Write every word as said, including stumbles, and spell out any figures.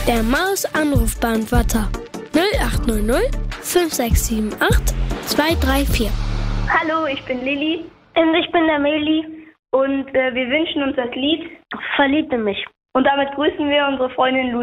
Der Maus-Anrufbeantworter null acht null null fünf sechs sieben acht zwei drei vier. Hallo, ich bin Lilly. Und ich bin der Meli. Und äh, wir wünschen uns das Lied Verliebt in mich. Und damit grüßen wir unsere Freundin Lucy.